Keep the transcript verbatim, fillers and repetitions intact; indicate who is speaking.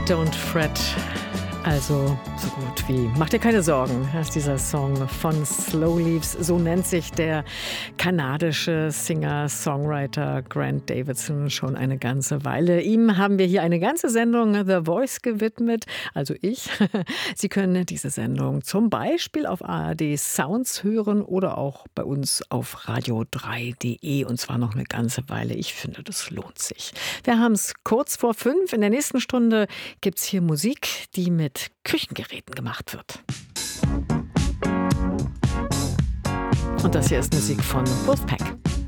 Speaker 1: Don't Fret. Also so gut wie Mach dir keine Sorgen, das ist dieser Song von Slow Leaves. So nennt sich der kanadische Singer-Songwriter Grant Davidson schon eine ganze Weile. Ihm haben wir hier eine ganze Sendung The Voice gewidmet, also ich. Sie können diese Sendung zum Beispiel auf A R D Sounds hören oder auch bei uns auf radio drei punkt de und zwar noch eine ganze Weile. Ich finde, das lohnt sich. Wir haben es kurz vor fünf. In der nächsten Stunde gibt es hier Musik, die mit Küchengeräten gemacht wird. Und das hier ist Musik von Wolfpack.